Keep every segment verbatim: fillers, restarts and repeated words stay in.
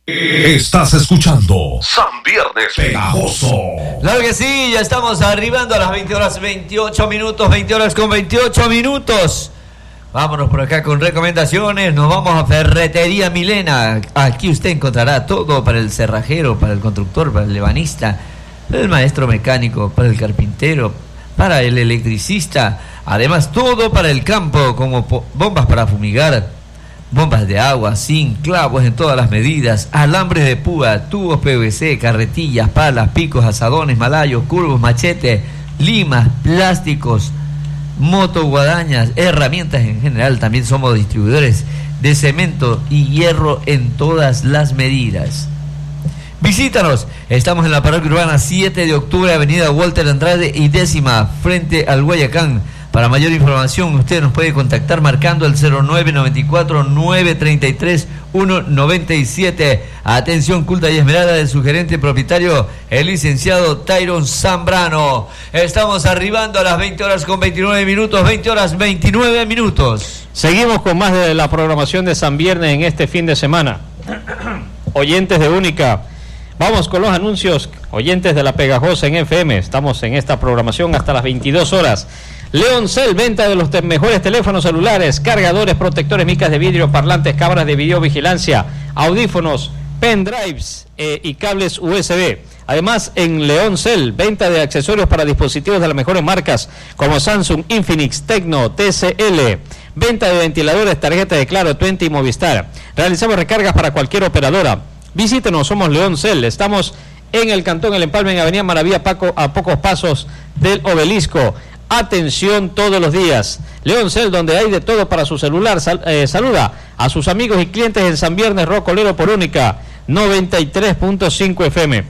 Estás escuchando San Viernes Pegajoso. Claro que sí, ya estamos arribando a las veinte horas veintiocho minutos, veinte horas con veintiocho minutos. Vámonos por acá con recomendaciones. Nos vamos a Ferretería Milena. Aquí usted encontrará todo para el cerrajero, para el constructor, para el ebanista, para el maestro mecánico, para el carpintero, para el electricista. Además, todo para el campo, como bombas para fumigar, bombas de agua, zinc, clavos en todas las medidas, alambres de púa, tubos P V C, carretillas, palas, picos, azadones, malayos, curvos, machetes, limas, plásticos, motoguadañas, herramientas en general. También somos distribuidores de cemento y hierro en todas las medidas. Visítanos, estamos en la parroquia urbana siete de octubre, avenida Walter Andrade y décima, frente al Guayacán. Para mayor información, usted nos puede contactar marcando el cero nueve noventa y cuatro, nueve treinta y tres, uno noventa y siete. Atención culta y esmerada de su gerente propietario, el licenciado Tyron Zambrano. Estamos arribando a las veinte horas con veintinueve minutos, veinte horas veintinueve minutos. Seguimos con más de la programación de San Viernes en este fin de semana. Oyentes de Única, vamos con los anuncios. Oyentes de La Pegajosa en F M, estamos en esta programación hasta las veintidós horas. Leoncel, venta de los te- mejores teléfonos celulares, cargadores, protectores, micas de vidrio, parlantes, cámaras de videovigilancia, audífonos, pendrives eh, y cables U S B. Además, en Leoncel, venta de accesorios para dispositivos de las mejores marcas como Samsung, Infinix, Tecno, T C L. Venta de ventiladores, tarjetas de Claro, Twenty y Movistar. Realizamos recargas para cualquier operadora. Visítenos, somos Leoncel. Estamos en el Cantón El Empalme, en Avenida Maravilla, Paco, a pocos pasos del Obelisco. Atención todos los días. Leoncel, donde hay de todo para su celular. Sal, eh, saluda a sus amigos y clientes en San Viernes Rocolero por Única noventa y tres punto cinco F M.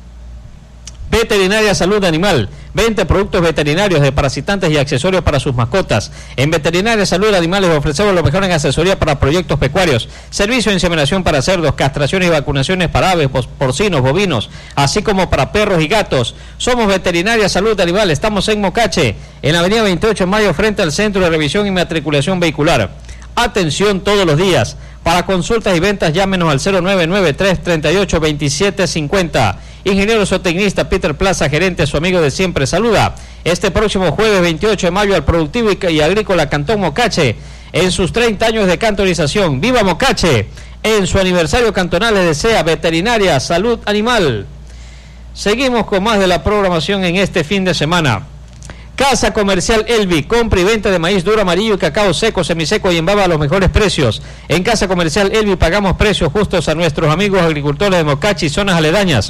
Veterinaria Salud Animal. Vende productos veterinarios, desparasitantes y accesorios para sus mascotas. En Veterinaria Salud Animal les ofrecemos lo mejor en asesoría para proyectos pecuarios, servicio de inseminación para cerdos, castraciones y vacunaciones para aves, porcinos, bovinos, así como para perros y gatos. Somos Veterinaria Salud Animal, estamos en Mocache, en la avenida veintiocho de mayo, frente al Centro de Revisión y Matriculación Vehicular. Atención todos los días. Para consultas y ventas, llámenos al cero nueve nueve tres, treinta y ocho, veintisiete cincuenta. Ingeniero zootecnista Peter Plaza, gerente, su amigo de siempre, saluda este próximo jueves veintiocho de mayo al Productivo y, y Agrícola Cantón Mocache en sus treinta años de cantonización. ¡Viva Mocache! En su aniversario cantonal les desea Veterinaria Salud Animal. Seguimos con más de la programación en este fin de semana. Casa Comercial Elvi, compra y venta de maíz duro, amarillo y cacao seco, semiseco y en baba a los mejores precios. En Casa Comercial Elvi pagamos precios justos a nuestros amigos agricultores de Mocache y zonas aledañas.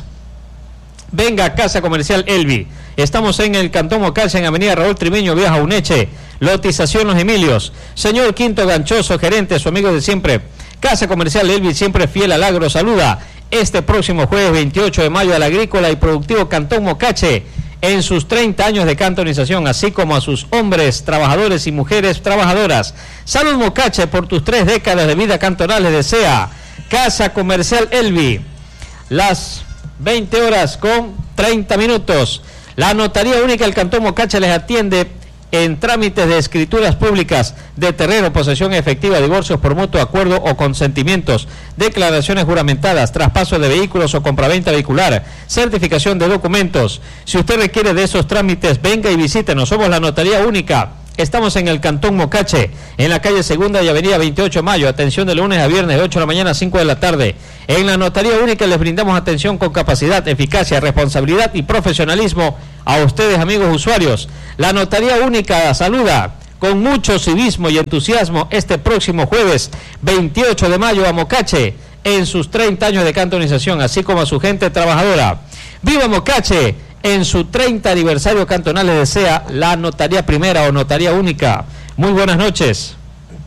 Venga a Casa Comercial Elvi. Estamos en el Cantón Mocache, en Avenida Raúl Trimeño, Vieja Uneche. Lotización Los Emilios. Señor Quinto Ganchoso, gerente, su amigo de siempre. Casa Comercial Elvi, siempre fiel al agro, saluda este próximo jueves veintiocho de mayo al Agrícola y Productivo Cantón Mocache en sus treinta años de cantonización, así como a sus hombres trabajadores y mujeres trabajadoras. Salud Mocache, por tus tres décadas de vida cantonal les desea Casa Comercial Elvi. Las veinte horas con treinta minutos. La Notaría Única del Cantón Mocache les atiende en trámites de escrituras públicas de terreno, posesión efectiva, divorcios por mutuo acuerdo o consentimientos, declaraciones juramentadas, traspaso de vehículos o compraventa vehicular, certificación de documentos. Si usted requiere de esos trámites, venga y visítenos. Somos la Notaría Única. Estamos en el Cantón Mocache, en la calle Segunda y Avenida veintiocho de mayo. Atención de lunes a viernes de ocho de la mañana a cinco de la tarde. En la Notaría Única les brindamos atención con capacidad, eficacia, responsabilidad y profesionalismo a ustedes, amigos usuarios. La Notaría Única saluda con mucho civismo y entusiasmo este próximo jueves veintiocho de mayo a Mocache en sus treinta años de cantonización, así como a su gente trabajadora. ¡Viva Mocache! En su treinta aniversario cantonal les desea la Notaría Primera o Notaría Única. Muy buenas noches.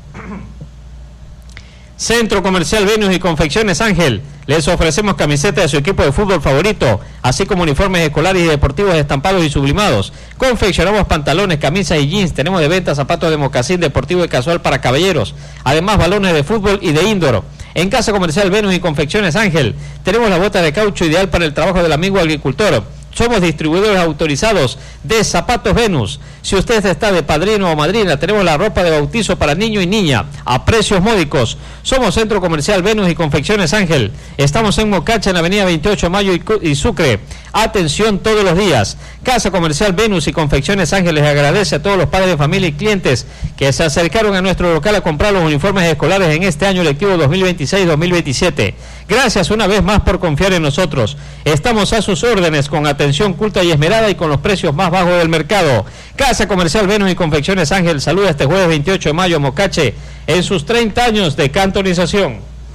Centro Comercial Venus y Confecciones Ángel. Les ofrecemos camisetas de su equipo de fútbol favorito, así como uniformes escolares y deportivos estampados y sublimados. Confeccionamos pantalones, camisas y jeans. Tenemos de venta zapatos de mocasín, deportivo y casual para caballeros. Además, balones de fútbol y de indoor. En Casa Comercial Venus y Confecciones Ángel tenemos la bota de caucho ideal para el trabajo del amigo agricultor. Somos distribuidores autorizados de Zapatos Venus. Si usted está de padrino o madrina, tenemos la ropa de bautizo para niño y niña a precios módicos. Somos Centro Comercial Venus y Confecciones Ángel. Estamos en Mocacha, en la avenida veintiocho de Mayo y Sucre. Atención todos los días. Casa Comercial Venus y Confecciones Ángel les agradece a todos los padres de familia y clientes que se acercaron a nuestro local a comprar los uniformes escolares en este año lectivo dos mil veintiséis dos mil veintisiete. Gracias una vez más por confiar en nosotros. Estamos a sus órdenes con atención culta y esmerada y con los precios más bajos del mercado. Casa Comercial Venus y Confecciones Ángel saluda este jueves veintiocho de mayo a Mocache en sus treinta años de cantonización.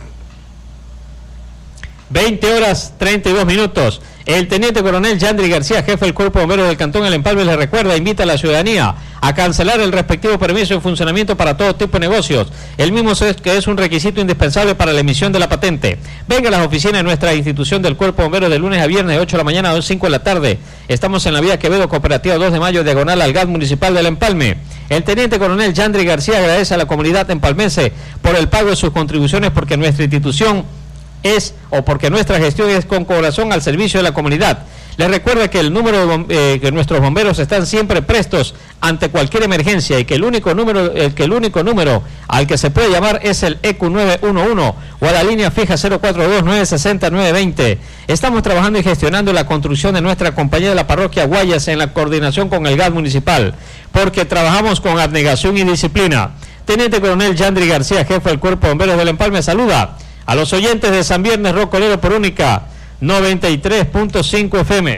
veinte horas treinta y dos minutos. El teniente coronel Yandri García, jefe del Cuerpo de Bomberos del Cantón El Empalme, le recuerda, invita a la ciudadanía a cancelar el respectivo permiso de funcionamiento para todo tipo de negocios. El mismo es que es un requisito indispensable para la emisión de la patente. Venga a las oficinas de nuestra institución del Cuerpo de Bomberos de lunes a viernes de ocho de la mañana a cinco de la tarde. Estamos en la vía Quevedo Cooperativa dos de mayo, diagonal al G A T Municipal del Empalme. El teniente coronel Yandri García agradece a la comunidad empalmense por el pago de sus contribuciones, porque nuestra institución es, o porque nuestra gestión es con corazón al servicio de la comunidad. Les recuerda que el número de, eh, que nuestros bomberos están siempre prestos ante cualquier emergencia y que el único número el que el único número al que se puede llamar es el E Q nueve uno uno o a la línea fija cero cuatro dos nueve seis cero nueve dos cero. Estamos trabajando y gestionando la construcción de nuestra compañía de la parroquia Guayas en la coordinación con el G A T municipal, porque trabajamos con abnegación y disciplina. Teniente coronel Yandri García, jefe del Cuerpo de Bomberos del Empalme, saluda a los oyentes de San Viernes Rocolero por Única noventa y tres punto cinco F M.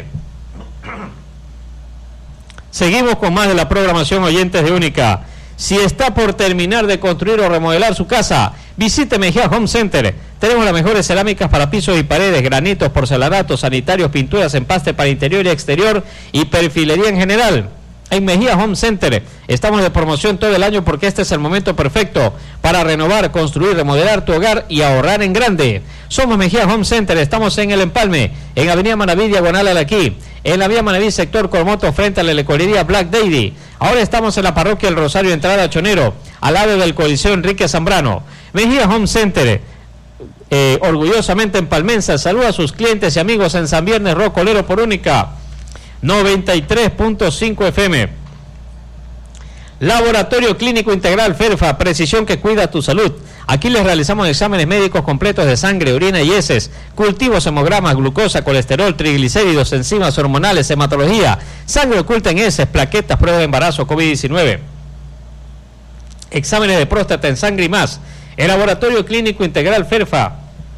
Seguimos con más de la programación, oyentes de Única. Si está por terminar de construir o remodelar su casa, visite Mejía Home Center. Tenemos las mejores cerámicas para pisos y paredes, granitos, porcelanatos, sanitarios, pinturas, empaste para interior y exterior y perfilería en general. En Mejía Home Center estamos de promoción todo el año, porque este es el momento perfecto para renovar, construir, remodelar tu hogar y ahorrar en grande. Somos Mejía Home Center, estamos en El Empalme, en Avenida Manaví, diagonal al aquí, en la vía Manaví, sector Cormoto, frente a la licorería Black Lady. Ahora estamos en la parroquia El Rosario, entrada Chonero, al lado del Coliseo Enrique Zambrano. Mejía Home Center, eh, orgullosamente empalmense, saluda a sus clientes y amigos en San Viernes Rocolero por Única noventa y tres punto cinco F M. Laboratorio Clínico Integral Ferfa, precisión que cuida tu salud. Aquí les realizamos exámenes médicos completos de sangre, orina y heces, cultivos, hemogramas, glucosa, colesterol, triglicéridos, enzimas hormonales, hematología, sangre oculta en heces, plaquetas, pruebas de embarazo, COVID diecinueve, exámenes de próstata en sangre y más. El Laboratorio Clínico Integral Ferfa.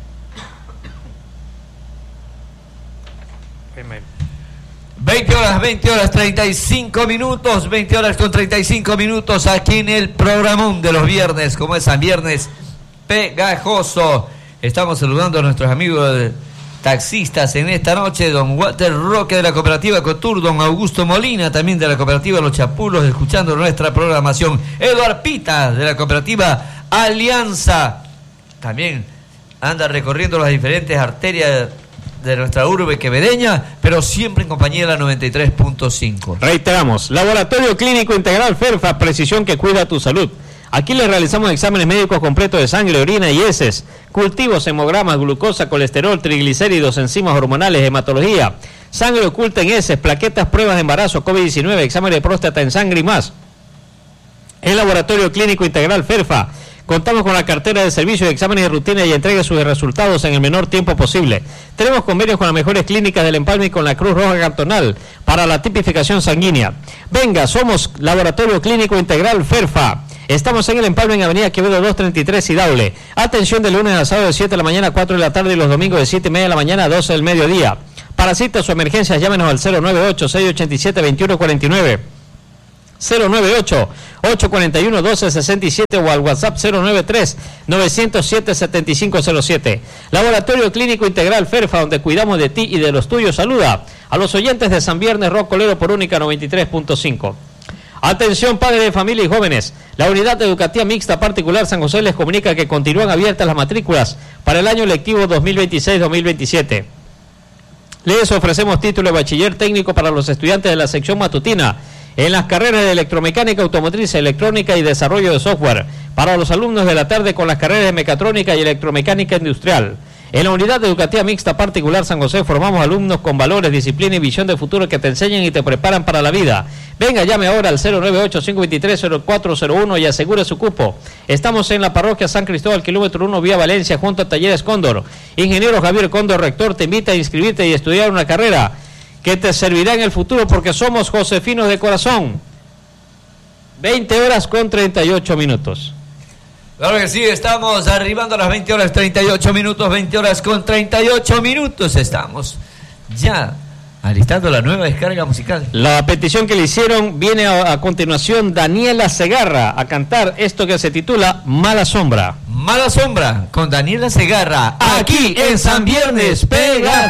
veinte horas, veinte horas, treinta y cinco minutos, veinte horas con treinta y cinco minutos aquí en el programón de los viernes, como es San Viernes Pegajoso. Estamos saludando a nuestros amigos taxistas en esta noche, don Walter Roque de la Cooperativa Cotur, don Augusto Molina también de la Cooperativa Los Chapulos, escuchando nuestra programación, Eduard Pita de la Cooperativa Alianza, también anda recorriendo las diferentes arterias de nuestra urbe quevedeña, pero siempre en compañía de la noventa y tres punto cinco. Reiteramos, Laboratorio Clínico Integral Ferfa, precisión que cuida tu salud. Aquí les realizamos exámenes médicos completos de sangre, orina y heces, cultivos, hemogramas, glucosa, colesterol, triglicéridos, enzimas hormonales, hematología, sangre oculta en heces, plaquetas, pruebas de embarazo, COVID diecinueve, examen de próstata en sangre y más. El Laboratorio Clínico Integral Ferfa. Contamos con la cartera de servicio de exámenes de rutina y entrega sus resultados en el menor tiempo posible. Tenemos convenios con las mejores clínicas del Empalme y con la Cruz Roja Cantonal para la tipificación sanguínea. Venga, somos Laboratorio Clínico Integral Ferfa. Estamos en el Empalme, en Avenida Quevedo doscientos treinta y tres y Daule. Atención de lunes a sábado de siete de la mañana a cuatro de la tarde y los domingos de siete y media de la mañana a doce del mediodía. Para citas o emergencias, llámenos al cero nueve ocho, seis ocho siete, dos uno cuatro nueve. cero nueve ocho, ocho cuatro uno, doce sesenta y siete o al WhatsApp cero nueve tres, nueve cero siete, siete cinco cero siete. Laboratorio Clínico Integral Ferfa, donde cuidamos de ti y de los tuyos. Saluda a los oyentes de San Viernes Rocolero por Única noventa y tres punto cinco. Atención padres de familia y jóvenes, la Unidad Educativa Mixta Particular San José les comunica que continúan abiertas las matrículas para el año lectivo dos mil veintiséis dos mil veintisiete. Les ofrecemos título de bachiller técnico para los estudiantes de la sección matutina en las carreras de electromecánica, automotriz, electrónica y desarrollo de software, para los alumnos de la tarde con las carreras de mecatrónica y electromecánica industrial. En la unidad educativa mixta particular San José formamos alumnos con valores, disciplina y visión de futuro que te enseñan y te preparan para la vida. Venga, llame ahora al cero nueve ocho, cinco dos tres, cero cuatro cero uno y asegure su cupo. Estamos en la parroquia San Cristóbal, kilómetro uno, vía Valencia, junto a Talleres Cóndor. Ingeniero Javier Cóndor, rector, te invita a inscribirte y estudiar una carrera que te servirá en el futuro porque somos josefinos de corazón. veinte horas con treinta y ocho minutos. Claro que sí, estamos arribando a las veinte horas treinta y ocho minutos, veinte horas con treinta y ocho minutos. Estamos ya alistando la nueva descarga musical. La petición que le hicieron viene a, a continuación Daniela Segarra a cantar esto que se titula Mala Sombra. Mala Sombra con Daniela Segarra, aquí en San Viernes Pega.